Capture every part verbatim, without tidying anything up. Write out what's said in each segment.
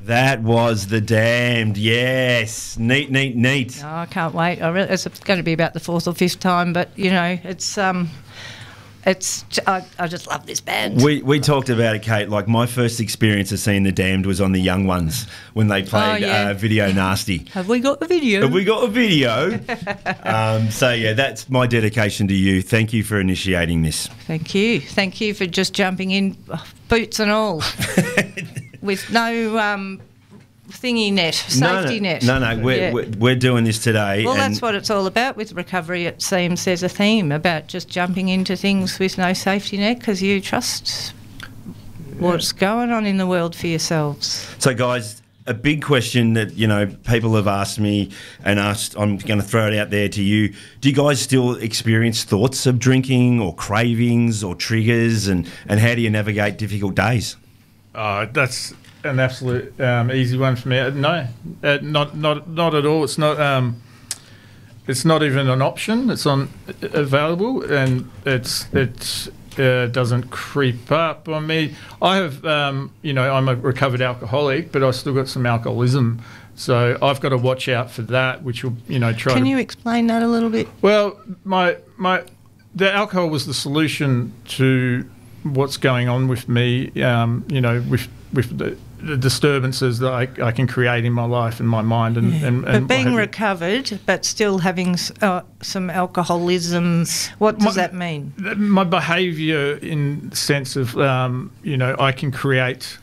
That was The Damned, yes. Neat, neat, neat. Oh, I can't wait. I really, it's going to be about the fourth or fifth time, but, you know, it's... um. It's I, I just love this band. We we talked about it, Kate. Like, my first experience of seeing The Damned was on the Young Ones when they played oh, yeah. uh, Video Nasty. Have we got the video? Have we got a video? um, so, yeah, that's my dedication to you. Thank you for initiating this. Thank you. Thank you for just jumping in, boots and all, with no... Um, thingy net, safety no, no, net. No, no, we're, yeah. we're, we're doing this today. Well, and that's what it's all about with recovery, it seems. There's a theme about just jumping into things with no safety net because you trust what's going on in the world for yourselves. So, guys, a big question that, you know, people have asked me and asked, I'm going to throw it out there to you. Do you guys still experience thoughts of drinking or cravings or triggers, and, and how do you navigate difficult days? Uh, that's... an absolute um, easy one for me. Uh, no, uh, not not not at all. It's not. Um, it's not even an option. It's on available, and it's it uh, doesn't creep up on me. I have, um, you know, I'm a recovered alcoholic, but I've still got some alcoholism, so I've got to watch out for that. Which will, you know, try. Can to, you explain that a little bit? Well, my my the alcohol was the solution to what's going on with me. Um, you know, with with the the disturbances that I, I can create in my life and my mind. And, Yeah. and, and but being what have you. recovered, but still having uh, some alcoholism, what does My- that mean? My behaviour, in the sense of, um, you know, I can create,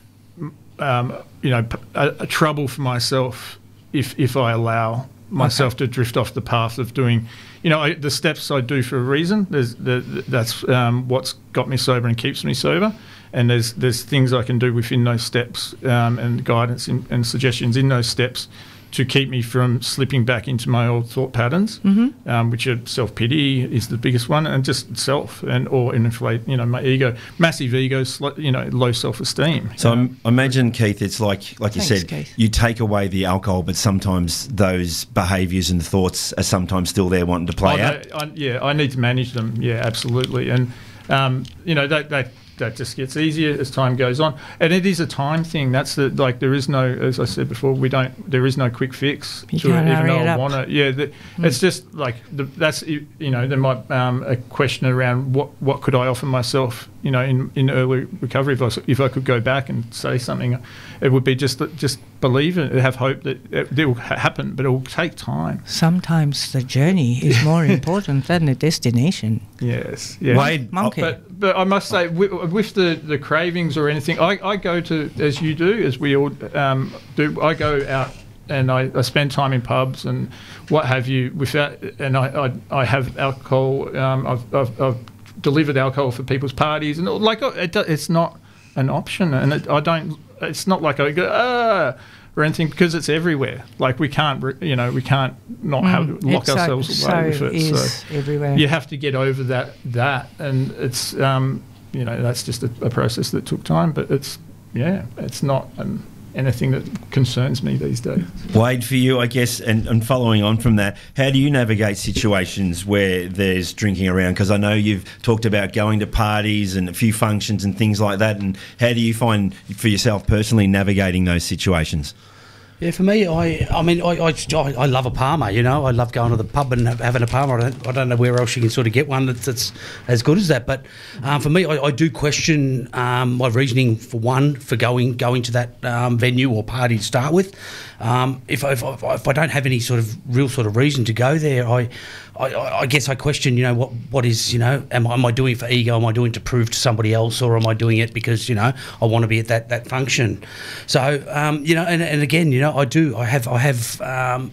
um, you know, p- a, a trouble for myself if if I allow myself Okay. to drift off the path of doing, you know, I, the steps I do for a reason. There's the, that's um, what's got me sober and keeps me sober. And there's there's things I can do within those steps um, and guidance in, and suggestions in those steps to keep me from slipping back into my old thought patterns, Mm-hmm. um, which are self-pity is the biggest one, and just self and or inflate, you know, my ego, massive ego, sl- you know, low self-esteem. So Um, I imagine, Keith, it's like like you Thanks, said, Keith. you take away the alcohol, but sometimes those behaviours and thoughts are sometimes still there wanting to play I out. know- I, yeah, I need to manage them. Yeah, absolutely. And um, you know that that that just gets easier as time goes on, and it is a time thing. That's the like there is no, as I said before, we don't. There is no quick fix You to can't it, even hurry though it I up. want it. Yeah, the, it's just like the, that's you know there might um, a question around what what could I offer myself. You know, in, in early recovery, if I, s- if I could go back and say something, it would be just that- just believe it, have hope that it, it will ha- happen, but it will take time. Sometimes the journey is more important than the destination. Yes, yeah. Wade, Monkey. But, but I must say, with, with the, the cravings or anything, I, I go to, as you do, as we all um, do, I go out and I, I spend time in pubs and what have you, without, and I, I, I have alcohol, um, I've, I've, I've delivered alcohol for people's parties, and like it, do- it's not an option, and it, I don't, it's not like I go, ah, or anything, because it's everywhere. Like we can't, re- you know, we can't not have, lock It's so- ourselves away so with it. is So everywhere. you have to get over that that and it's um you know that's just a, a process that took time, but it's yeah it's not um, anything that concerns me these days. Wade, for you, I guess, and, and following on from that, how do you navigate situations where there's drinking around? Because I know you've talked about going to parties and a few functions and things like that, and how do you find, for yourself personally, navigating those situations? Yeah, for me, I I mean, I, I, I love a Palmer, you know. I love going to the pub and having a Palmer. I don't, I don't know where else you can sort of get one that's, that's as good as that. But um, for me, I, I do question um, my reasoning, for one, for going going to that um, venue or party to start with. Um, if, I, if, I, if I don't have any sort of real sort of reason to go there, I, I, I guess I question, you know, what what is, you know, am, I- am I doing it for ego? Am I doing it to prove to somebody else, or am I doing it because, you know, I want to be at that that function? So, um, you know, and, and again, you know, I do, I have, I have. Um,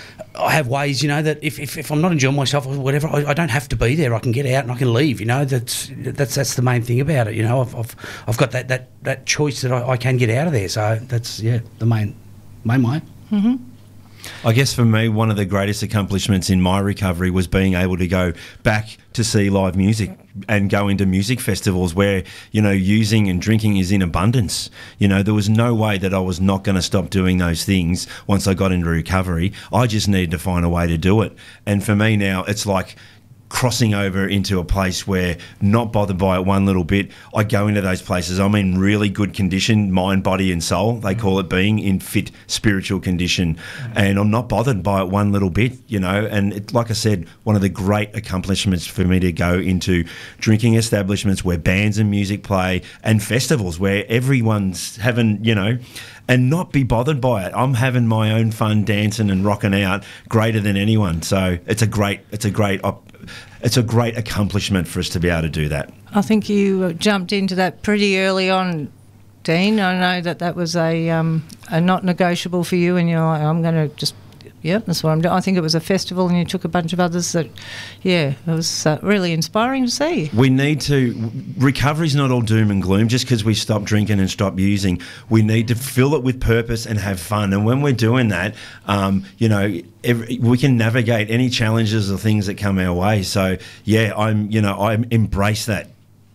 I have ways, you know, that if, if, if I'm not enjoying myself or whatever, I, I don't have to be there. I can get out and I can leave. You know, that's that's that's the main thing about it. You know, I've I've, I've got that, that, that choice that I, I can get out of there. So that's yeah, the main main way. Mm-hmm. I guess for me, one of the greatest accomplishments in my recovery was being able to go back to see live music and go into music festivals where, you know, using and drinking is in abundance. You know, there was no way that I was not going to stop doing those things once I got into recovery. I just needed to find a way to do it. And for me now, it's like crossing over into a place where not bothered by it one little bit. I go into those places. I'm in really good condition, mind, body and soul. They call it being in fit spiritual condition. And I'm not bothered by it one little bit, you know. And it, like I said, one of the great accomplishments for me to go into drinking establishments where bands and music play and festivals where everyone's having, you know, and not be bothered by it. I'm having my own fun dancing and rocking out greater than anyone. So it's a great, it's a great, op- it's a great accomplishment for us to be able to do that. I think you jumped into that pretty early on, Dean. I know that that was a um, a not negotiable for you, and you're like, I'm going to just, yeah, that's what I'm doing. I think it was a festival, and you took a bunch of others that, yeah, it was uh, really inspiring to see. We need to, recovery's not all doom and gloom just because we stop drinking and stop using. We need to fill it with purpose and have fun. And when we're doing that, um, you know, every, we can navigate any challenges or things that come our way. So, yeah, I'm, you know, I embrace that.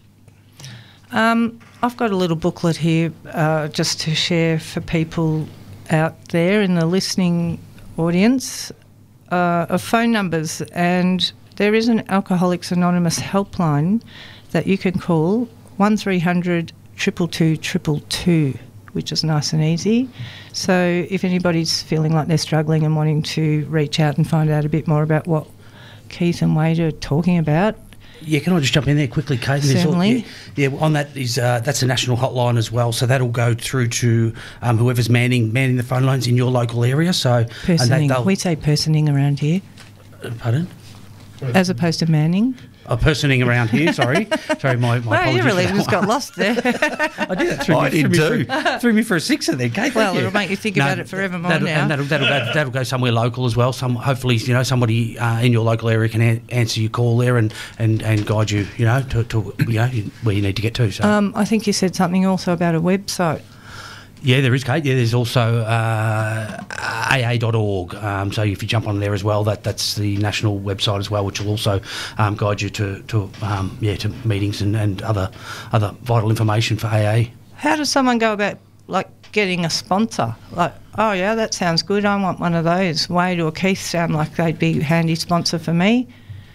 Um, I've got a little booklet here uh, just to share for people out there in the listening audience uh, of phone numbers, and there is an Alcoholics Anonymous helpline that you can call one three hundred two two two two two two, which is nice and easy. So if anybody's feeling like they're struggling and wanting to reach out and find out a bit more about what Keith and Wade are talking about. Yeah, can I just jump in there quickly, Kate? Certainly. All, yeah, yeah, on that is uh, that's a national hotline as well, so that'll go through to um, whoever's manning manning the phone lines in your local area. So personing, and we say personing around here. Uh, pardon? As opposed to manning. Oh, personing around here. Sorry, sorry, my, my Well, apologies. you really for that just got one. lost there. I did that. Threw I me, did threw me too. For, threw me for a sixer there, Kate. Well, thank you. it'll make you think No, about it forevermore that'll, now. And that'll, that'll, go, that'll go somewhere local as well. Some hopefully, you know, somebody uh, in your local area can a- answer your call there and, and, and guide you, you know, to, to you know where you need to get to. So. Um, I think you said something also about a website. Yeah, there is, Kate. Yeah, there's also uh, A A dot org. Um, so if you jump on there as well, that that's the national website as well, which will also um, guide you to to um, yeah to meetings and, and other other vital information for A A. How does someone go about like getting a sponsor? Like, oh yeah, that sounds good. I want one of those. Wade or Keith sound like they'd be a handy sponsor for me.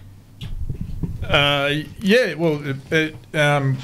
Uh, yeah, well, it, it, um,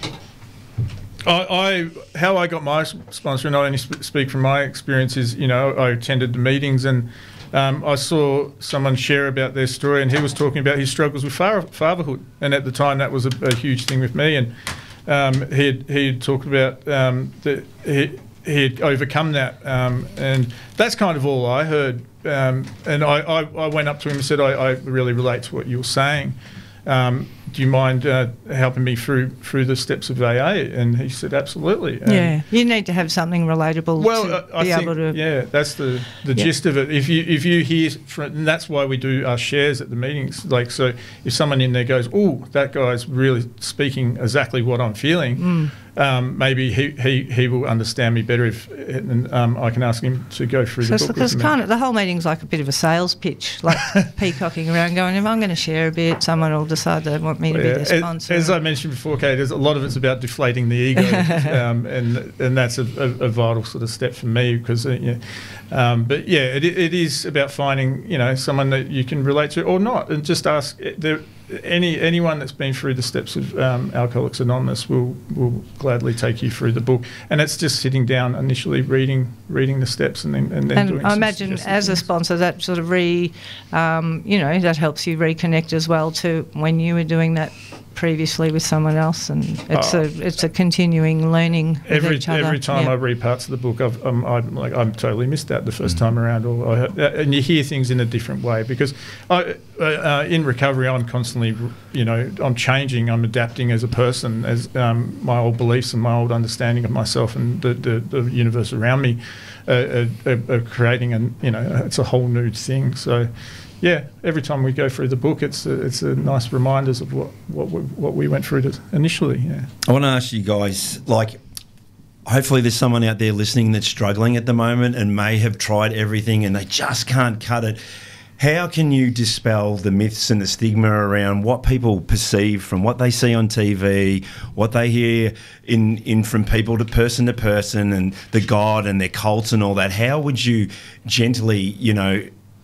I, I how I got my sponsor, and I only sp- speak from my experiences. You know, I attended the meetings and um, I saw someone share about their story, and he was talking about his struggles with fa- fatherhood, and at the time that was a, a huge thing with me. And um, he had, he had talked about um, that he he had overcome that, um, and that's kind of all I heard. Um, and I, I, I went up to him and said, I, I really relate to what you were saying. Um, do you mind uh, helping me through through the steps of A A? And he said, absolutely. And yeah, you need to have something relatable well, to I, I be think, able to... yeah, that's the, the Yeah. gist of it. If you if you hear, from, and that's why we do our shares at the meetings. Like, so if someone in there goes, oh, that guy's really speaking exactly what I'm feeling, Mm. um, maybe he, he, he will understand me better if and um, I can ask him to go through So the it's, book it's with me. kind of, the whole meeting's like a bit of a sales pitch, like peacocking around going, if I'm going to share a bit, someone will decide they want me to Yeah, be their as- sponsor. As I mentioned before, Kate, there's a lot of it's about deflating the ego, um, and and that's a, a, a vital sort of step for me because, uh, yeah, um, but yeah, it, it is about finding you know someone that you can relate to or not, and just ask there. Any anyone that's been through the steps of um, Alcoholics Anonymous will will gladly take you through the book, and it's just sitting down initially reading reading the steps and then and then and doing. I some imagine suggested as a things. sponsor that sort of re, um, you know, that helps you reconnect as well to when you were doing that previously with someone else, and it's Oh. a it's a continuing learning with Every each other. every time Yeah. I read parts of the book, I've, um, I'm like I'm totally missed that the first Mm. time around, or I, uh, and you hear things in a different way because I, uh, uh, in recovery, I'm constantly, you know, I'm changing, I'm adapting as a person, as um, my old beliefs and my old understanding of myself and the the, the universe around me uh, are, are, are creating, and you know, it's a whole new thing. So. Yeah, every time we go through the book, it's a, it's a nice reminders of what what we, what we went through to initially. Yeah. I want to ask you guys, like, hopefully there's someone out there listening that's struggling at the moment and may have tried everything and they just can't cut it. How can you dispel the myths and the stigma around what people perceive from what they see on T V, what they hear in, in from people to person to person, and the God and their cults and all that? How would you gently, you know,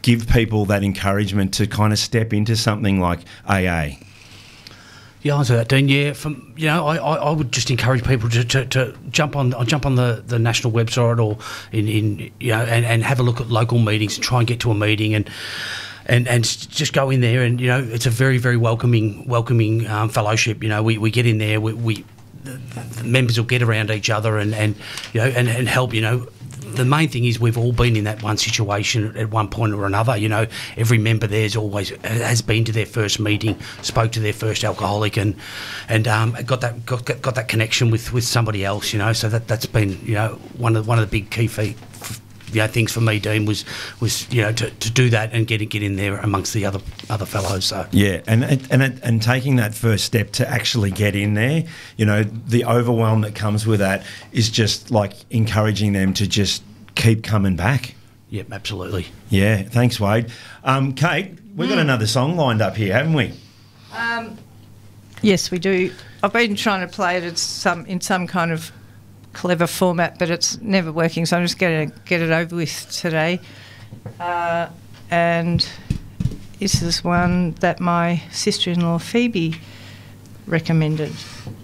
give people that encouragement to kind of step into something like A A? Yeah, answer that, Dean. Yeah, from you know, I, I, I would just encourage people to, to, to jump on jump on the, the national website or in, in you know and, and have a look at local meetings and try and get to a meeting and and and just go in there and you know it's a very very welcoming welcoming um, fellowship. You know, we, we get in there, we, we the, the members will get around each other and, and you know and, and help. You know. The main thing is we've all been in that one situation at one point or another. You know, every member there's always has been to their first meeting, spoke to their first alcoholic, and and um, got that got got that connection with, with somebody else. You know, so that that's been you know one of one of the big key feat, you know, things for me, Dean, was was you know to, to do that and get get in there amongst the other other fellows. So yeah, and and and and taking that first step to actually get in there, you know, the overwhelm that comes with that is just like encouraging them to just keep coming back. Yep, absolutely. Yeah, thanks, Wade. Um, Kate, we've got mm. another song lined up here, haven't we? Um, yes, we do. I've been trying to play it in some in some kind of clever format, but it's never working, so I'm just going to get it over with today. Uh, and this is one that my sister-in-law Phoebe recommended.